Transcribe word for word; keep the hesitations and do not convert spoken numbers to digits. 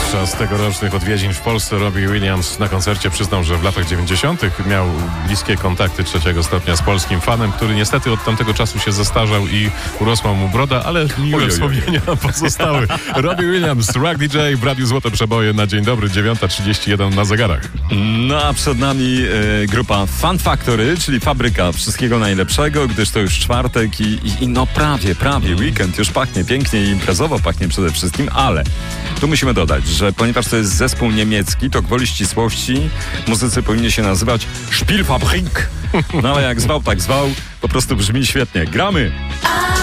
Podczas tegorocznych odwiedzin w Polsce Robbie Williams na koncercie przyznał, że w latach dziewięćdziesiątych miał bliskie kontakty trzeciego stopnia z polskim fanem, który niestety od tamtego czasu się zestarzał i urosła mu broda, ale miłe Ojojoj. wspomnienia pozostały. Robbie Williams, Rock D J w Radiu Złote Przeboje na dzień dobry, dziewiąta trzydzieści jeden na zegarach. No a przed nami e, grupa Fun Factory, czyli fabryka wszystkiego najlepszego, gdyż to już czwartek i, i, i no prawie, prawie weekend już pachnie pięknie i imprezowo pachnie przede wszystkim, ale tu musimy dodać, że ponieważ to jest zespół niemiecki, to gwoli ścisłości muzycy powinni się nazywać Spielfabrik. No ale jak zwał, tak zwał, po prostu brzmi świetnie. Gramy!